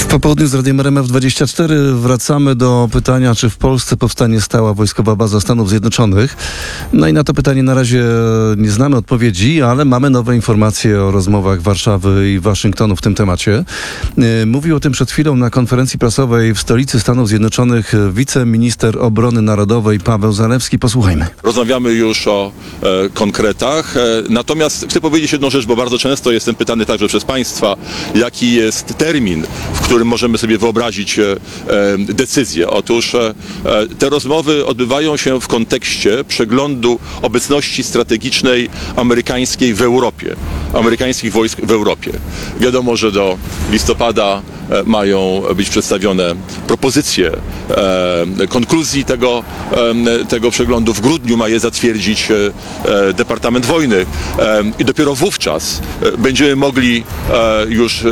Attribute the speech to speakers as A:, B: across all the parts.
A: popołudniu z Radiem RMF24 wracamy do pytania, czy w Polsce powstanie stała wojskowa baza Stanów Zjednoczonych. No i na to pytanie na razie nie znamy odpowiedzi, ale mamy nowe informacje o rozmowach Warszawy i Waszyngtonu w tym temacie. Mówił o tym przed chwilą na konferencji prasowej w stolicy Stanów Zjednoczonych wiceminister obrony narodowej Paweł Zalewski. Posłuchajmy.
B: Rozmawiamy już o konkretach, natomiast chcę powiedzieć jedną rzecz, bo bardzo często jestem pytany także przez Państwa, jaki jest termin, w którym możemy sobie wyobrazić decyzję. Otóż te rozmowy odbywają się w kontekście przeglądu obecności strategicznej amerykańskiej w Europie, amerykańskich wojsk w Europie. Wiadomo, że do listopada mają być przedstawione propozycje konkluzji tego przeglądu. W grudniu ma je zatwierdzić Departament Wojny i dopiero wówczas będziemy mogli już,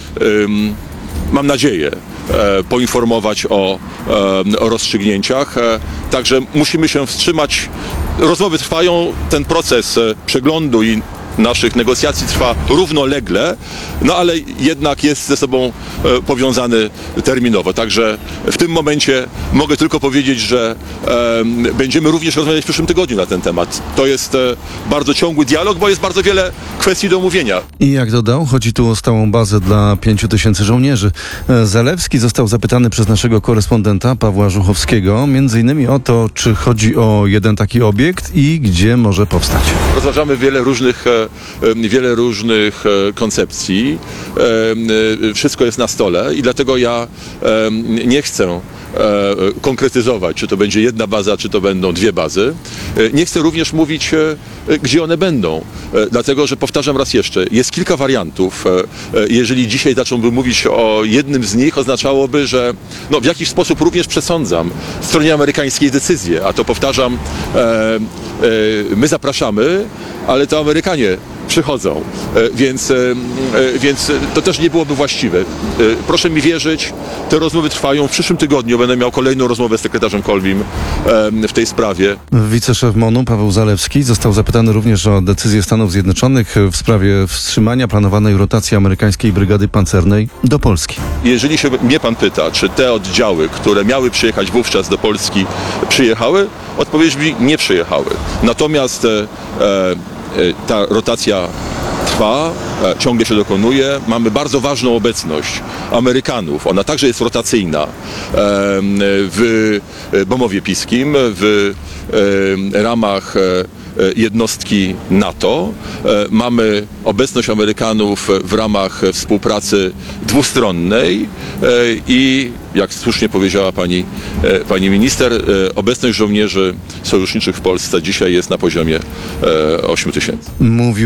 B: mam nadzieję, poinformować o rozstrzygnięciach. Także musimy się wstrzymać. Rozmowy trwają, ten proces przeglądu i naszych negocjacji trwa równolegle, no ale jednak jest ze sobą powiązany terminowo. Także w tym momencie mogę tylko powiedzieć, że będziemy również rozmawiać w przyszłym tygodniu na ten temat. To jest bardzo ciągły dialog, bo jest bardzo wiele kwestii do omówienia.
A: I jak dodał, chodzi tu o stałą bazę dla 5000 żołnierzy. Zalewski został zapytany przez naszego korespondenta Pawła Żuchowskiego m.in. o to, czy chodzi o jeden taki obiekt i gdzie może powstać.
B: Rozważamy wiele różnych koncepcji. Wszystko jest na stole i dlatego ja nie chcę konkretyzować, czy to będzie jedna baza, czy to będą dwie bazy. Nie chcę również mówić, gdzie one będą, dlatego że powtarzam raz jeszcze, jest kilka wariantów. Jeżeli dzisiaj zacząłbym mówić o jednym z nich, oznaczałoby, że w jakiś sposób również przesądzam w stronie amerykańskiej decyzję, a to powtarzam, my zapraszamy, ale to Amerykanie przychodzą, więc to też nie byłoby właściwe. Proszę mi wierzyć, te rozmowy trwają. W przyszłym tygodniu będę miał kolejną rozmowę z sekretarzem Kolbim w tej sprawie.
A: Wiceszef MON-u Paweł Zalewski został zapytany również o decyzję Stanów Zjednoczonych w sprawie wstrzymania planowanej rotacji amerykańskiej brygady pancernej do Polski.
B: Jeżeli się mnie pan pyta, czy te oddziały, które miały przyjechać wówczas do Polski, przyjechały, odpowiedź brzmi: nie przyjechały. Natomiast ta rotacja trwa, ciągle się dokonuje. Mamy bardzo ważną obecność Amerykanów. Ona także jest rotacyjna w Bemowie Piskim, w ramach jednostki NATO. Mamy obecność Amerykanów w ramach współpracy dwustronnej i, jak słusznie powiedziała pani minister, obecność żołnierzy sojuszniczych w Polsce dzisiaj jest na poziomie 8000.